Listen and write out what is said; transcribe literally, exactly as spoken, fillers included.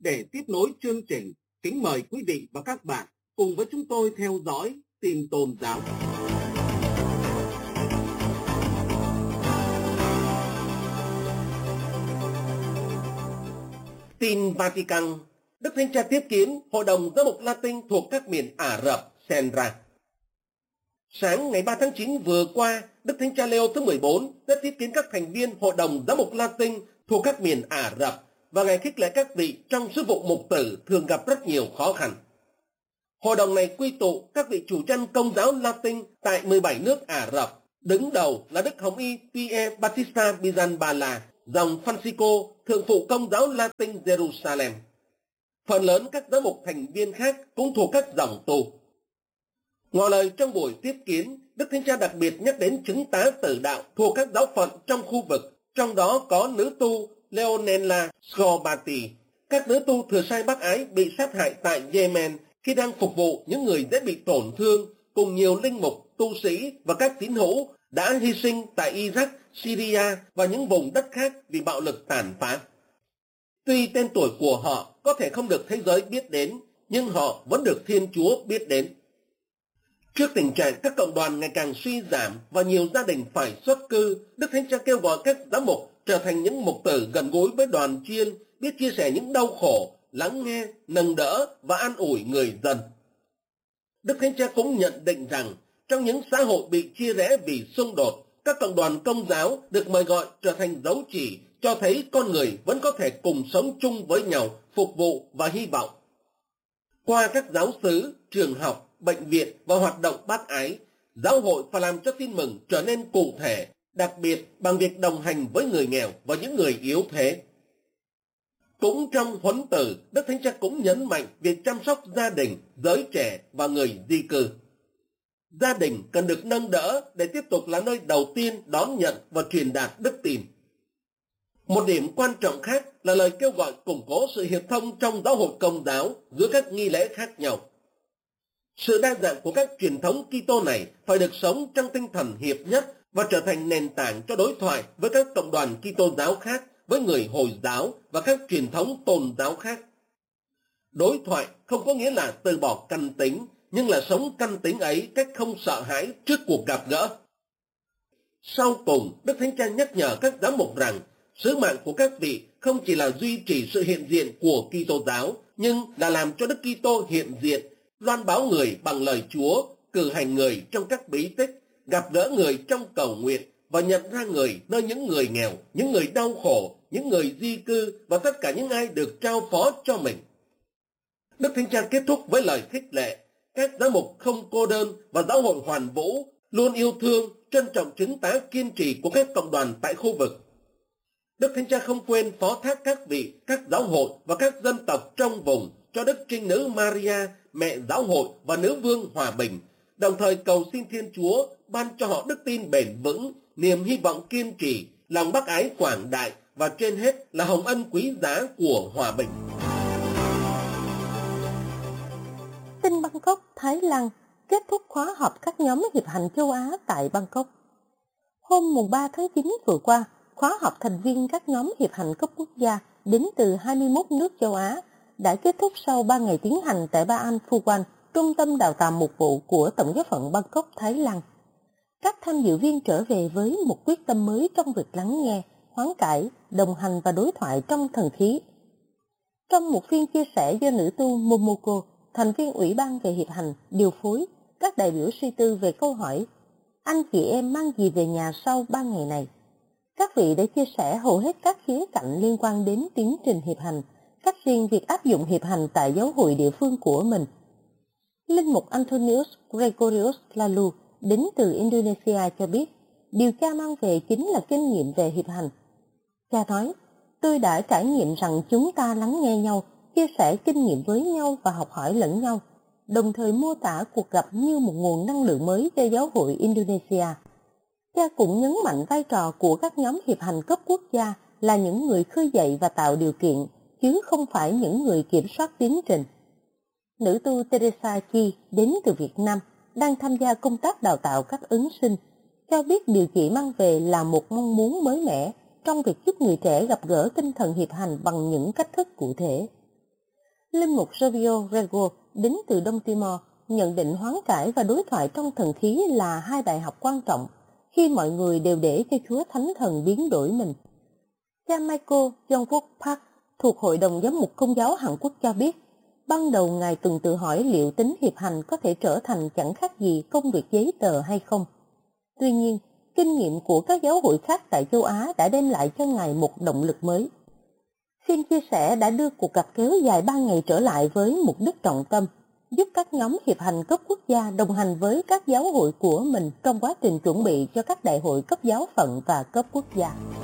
Để tiếp nối chương trình, kính mời quý vị và các bạn cùng với chúng tôi theo dõi tin tôn giáo. Tin Vatican. Đức Thánh Cha tiếp kiến Hội đồng Giám mục Latin thuộc các miền Ả Rập, Senra. Sáng ngày ba tháng chín vừa qua, Đức Thánh Cha Leo thứ mười bốn đã tiếp kiến các thành viên Hội đồng Giám mục Latin thuộc các miền Ả Rập và ngài khích lệ các vị trong sứ vụ mục tử thường gặp rất nhiều khó khăn. Hội đồng này quy tụ các vị chủ chăn công giáo Latin tại mười bảy nước Ả Rập, đứng đầu là Đức Hồng Y Pierre Battista Pizzanbala, dòng Francisco, thượng phụ công giáo Latin Jerusalem. Phần lớn các giám mục thành viên khác cũng thuộc các dòng tu. Ngỏ lời trong buổi tiếp kiến, Đức Thánh Cha đặc biệt nhắc đến chứng tá tử đạo thuộc các giáo phận trong khu vực, trong đó có nữ tu Leonella Scorbati. Các nữ tu thừa sai bác ái bị sát hại tại Yemen khi đang phục vụ những người dễ bị tổn thương, cùng nhiều linh mục, tu sĩ và các tín hữu đã hy sinh tại Iraq, Syria và những vùng đất khác vì bạo lực tàn phá. Tuy tên tuổi của họ có thể không được thế giới biết đến, nhưng họ vẫn được Thiên Chúa biết đến. Trước tình trạng các cộng đoàn ngày càng suy giảm và nhiều gia đình phải xuất cư, Đức Thánh Cha kêu gọi các giám mục trở thành những mục tử gần gũi với đoàn chiên, biết chia sẻ những đau khổ, lắng nghe, nâng đỡ và an ủi người dân. Đức Thánh Cha cũng nhận định rằng, trong những xã hội bị chia rẽ vì xung đột, các cộng đoàn công giáo được mời gọi trở thành dấu chỉ cho thấy con người vẫn có thể cùng sống chung với nhau, phục vụ và hy vọng. Qua các giáo xứ, trường học, bệnh viện và hoạt động bác ái, giáo hội phải làm cho tin mừng trở nên cụ thể, đặc biệt bằng việc đồng hành với người nghèo và những người yếu thế. Cũng trong huấn tử, Đức Thánh Cha cũng nhấn mạnh việc chăm sóc gia đình, giới trẻ và người di cư. Gia đình cần được nâng đỡ để tiếp tục là nơi đầu tiên đón nhận và truyền đạt đức tin. Một điểm quan trọng khác là lời kêu gọi củng cố sự hiệp thông trong giáo hội công giáo giữa các nghi lễ khác nhau. Sự đa dạng của các truyền thống Kitô này phải được sống trong tinh thần hiệp nhất và trở thành nền tảng cho đối thoại với các cộng đoàn Kitô giáo khác, với người Hồi giáo và các truyền thống tôn giáo khác. Đối thoại không có nghĩa là từ bỏ căn tính, nhưng là sống căn tính ấy cách không sợ hãi trước cuộc gặp gỡ. Sau cùng, Đức Thánh Cha nhắc nhở các giám mục rằng, sứ mạng của các vị không chỉ là duy trì sự hiện diện của Kitô giáo, nhưng là làm cho Đức Kitô hiện diện, loan báo người bằng lời Chúa, cử hành người trong các bí tích, gặp gỡ người trong cầu nguyện và nhận ra người nơi những người nghèo, những người đau khổ, những người di cư và tất cả những ai được trao phó cho mình. Đức Thánh Cha kết thúc với lời khích lệ, các giám mục không cô đơn và giáo hội hoàn vũ luôn yêu thương, trân trọng chứng tá kiên trì của các cộng đoàn tại khu vực. Đức Thánh Cha không quên phó thác các vị, các giáo hội và các dân tộc trong vùng cho Đức Trinh Nữ Maria, mẹ giáo hội và nữ vương hòa bình, đồng thời cầu xin Thiên Chúa ban cho họ đức tin bền vững, niềm hy vọng kiên trì, lòng bác ái quảng đại và trên hết là hồng ân quý giá của hòa bình. Tin Bangkok, Thái Lan, kết thúc khóa họp các nhóm hiệp hành châu Á tại Bangkok. Hôm mùng ba tháng chín vừa qua, khóa họp thành viên các nhóm hiệp hành cấp quốc gia đến từ hai mươi mốt nước châu Á đã kết thúc sau ba ngày tiến hành tại Ba An Phu Quan, trung tâm đào tạo mục vụ của Tổng giáo phận Bangkok, Thái Lan. Các tham dự viên trở về với một quyết tâm mới trong việc lắng nghe, hoán cải, đồng hành và đối thoại trong thần khí. Trong một phiên chia sẻ do nữ tu Momoko, thành viên Ủy ban về hiệp hành, điều phối, các đại biểu suy tư về câu hỏi anh chị em mang gì về nhà sau ba ngày này. Các vị đã chia sẻ hầu hết các khía cạnh liên quan đến tiến trình hiệp hành, cách riêng việc áp dụng hiệp hành tại giáo hội địa phương của mình. Linh mục Antonius Gregorius Lalu đến từ Indonesia cho biết, điều cha mang về chính là kinh nghiệm về hiệp hành. Cha nói, tôi đã trải nghiệm rằng chúng ta lắng nghe nhau, chia sẻ kinh nghiệm với nhau và học hỏi lẫn nhau, đồng thời mô tả cuộc gặp như một nguồn năng lượng mới cho giáo hội Indonesia. Cha cũng nhấn mạnh vai trò của các nhóm hiệp hành cấp quốc gia là những người khơi dậy và tạo điều kiện, chứ không phải những người kiểm soát tiến trình. Nữ tu Teresa Chi đến từ Việt Nam, đang tham gia công tác đào tạo các ứng sinh, cho biết điều chị mang về là một mong muốn mới mẻ trong việc giúp người trẻ gặp gỡ tinh thần hiệp hành bằng những cách thức cụ thể. Linh mục Savio Rego đến từ Đông Timor nhận định hoán cải và đối thoại trong thần khí là hai bài học quan trọng khi mọi người đều để cho Chúa Thánh Thần biến đổi mình. Cha Michael Jong-wook Park thuộc Hội đồng Giám mục Công giáo Hàn Quốc cho biết, ban đầu Ngài từng tự hỏi liệu tính hiệp hành có thể trở thành chẳng khác gì công việc giấy tờ hay không. Tuy nhiên, kinh nghiệm của các giáo hội khác tại châu Á đã đem lại cho Ngài một động lực mới. Xin chia sẻ đã đưa cuộc gặp kéo dài ba ngày trở lại với mục đích trọng tâm, giúp các nhóm hiệp hành cấp quốc gia đồng hành với các giáo hội của mình trong quá trình chuẩn bị cho các đại hội cấp giáo phận và cấp quốc gia.